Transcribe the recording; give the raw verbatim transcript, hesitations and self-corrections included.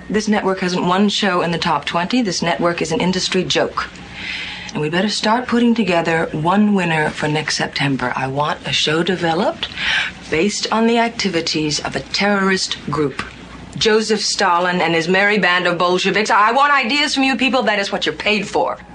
This network hasn't one show in the top twenty. This network is an industry joke. And we better start putting together one winner for next September. I want a show developed based on the activities of a terrorist group. Joseph Stalin and his merry band of Bolsheviks. I want ideas from you people. That is what you're paid for.